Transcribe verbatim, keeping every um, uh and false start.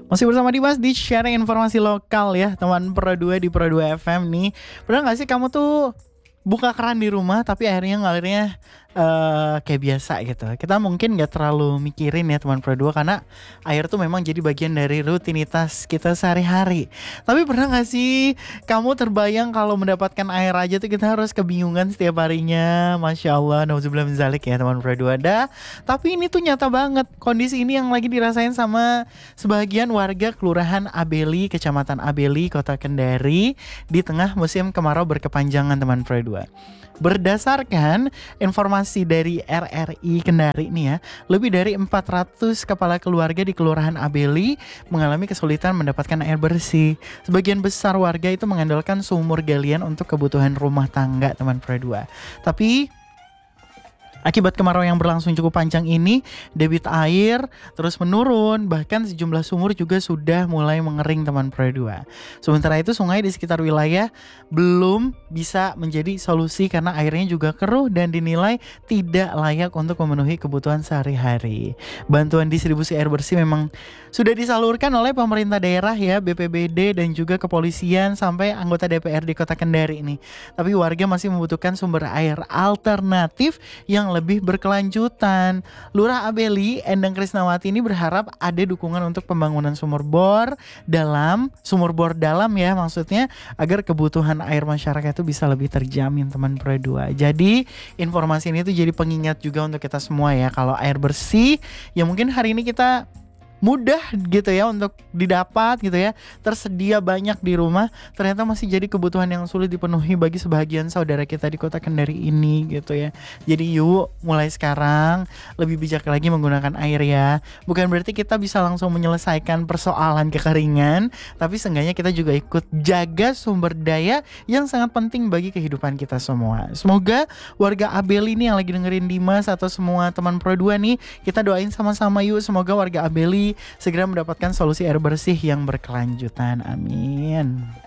Masih bersama Dimas di sharing informasi lokal ya teman Pro dua di Pro dua F M nih. Pernah gak sih kamu tuh buka keran di rumah tapi akhirnya ngalirnya uh, kayak biasa gitu. Kita mungkin gak terlalu mikirin ya teman Pro dua karena air tuh memang jadi bagian dari rutinitas kita sehari-hari. Tapi pernah gak sih kamu terbayang kalau mendapatkan air aja tuh kita harus kebingungan setiap harinya. Masya Allah, nauzubillah min dzalik ya teman Pro dua. Dah, tapi ini tuh nyata banget kondisi ini yang lagi dirasain sama sebagian warga Kelurahan Abeli, Kecamatan Abeli, Kota Kendari di tengah musim kemarau berkepanjangan teman Pro dua. Berdasarkan informasi dari R R I Kendari nih ya, lebih dari empat ratus kepala keluarga di Kelurahan Abeli mengalami kesulitan mendapatkan air bersih. Sebagian besar warga itu mengandalkan sumur galian untuk kebutuhan rumah tangga teman Pro dua. Tapi akibat kemarau yang berlangsung cukup panjang ini, debit air terus menurun, bahkan sejumlah sumur juga sudah mulai mengering teman Pro dua. Sementara itu sungai di sekitar wilayah belum bisa menjadi solusi karena airnya juga keruh dan dinilai tidak layak untuk memenuhi kebutuhan sehari-hari. Bantuan distribusi air bersih memang sudah disalurkan oleh pemerintah daerah ya, B P B D dan juga kepolisian sampai anggota D P R di Kota Kendari ini. Tapi warga masih membutuhkan sumber air alternatif yang lebih berkelanjutan. Lurah Abeli, Endang Krisnawati ini berharap ada dukungan untuk pembangunan sumur bor dalam, sumur bor dalam ya maksudnya, agar kebutuhan air masyarakat itu bisa lebih terjamin teman Pro dua. Jadi informasi ini tuh jadi pengingat juga untuk kita semua ya, kalau air bersih ya mungkin hari ini kita mudah gitu ya untuk didapat gitu ya, tersedia banyak di rumah, ternyata masih jadi kebutuhan yang sulit dipenuhi bagi sebagian saudara kita di Kota Kendari ini gitu ya. Jadi yuk mulai sekarang lebih bijak lagi menggunakan air ya. Bukan berarti kita bisa langsung menyelesaikan persoalan kekeringan, tapi seenggaknya kita juga ikut jaga sumber daya yang sangat penting bagi kehidupan kita semua. Semoga warga Abeli ini yang lagi dengerin Dimas atau semua teman Pro dua nih, kita doain sama-sama yuk, semoga warga Abeli segera mendapatkan solusi air bersih yang berkelanjutan. Amin.